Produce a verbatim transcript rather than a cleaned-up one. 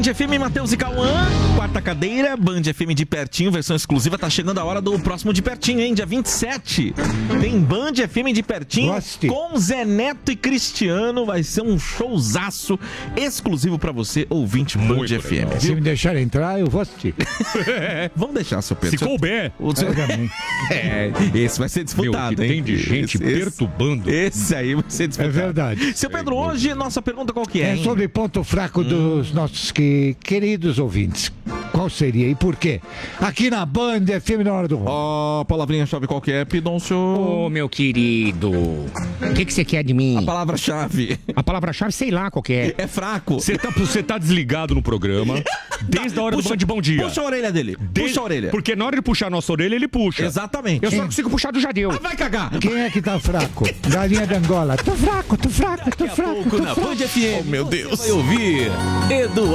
F M, Matheus e Cauã, quarta cadeira, Band F M de pertinho, versão exclusiva. Tá chegando a hora do próximo de pertinho, hein? Dia vinte e sete. Tem Band F M de pertinho. Goste. Com Zé Neto e Cristiano. Vai ser um showzaço exclusivo pra você, ouvinte Band Muito F M. Se me deixar entrar, eu vou assistir. Vamos deixar, seu Pedro. Se couber. O seu... É, esse vai ser disputado, Meu, hein? Tem de gente esse, perturbando. Esse aí vai ser disputado. É verdade. Seu Pedro, hoje nossa pergunta qual que é? É hein? sobre ponto fraco dos nossos que, queridos ouvintes. Qual seria e por quê? Aqui na Band F M na hora do Ó, oh, palavrinha-chave qual que é, Pidoncio? Ô, oh, meu querido. O que que você quer de mim? A palavra-chave. A palavra-chave, sei lá qual que é. É fraco. Você tá, você tá desligado no programa desde a hora puxa, do Band Bom Dia. Puxa a orelha dele. Desde, puxa a orelha. Porque na hora de puxar a nossa orelha, ele puxa. Exatamente. Eu Quem? só consigo puxar do Jadeu. Ah, vai cagar. Quem é que tá fraco? Galinha de Angola. Tô fraco, tô fraco, tô Daqui a fraco. pouco tô na fraco. Band F M. Oh, meu Deus. Você vai ouvir Eduardo.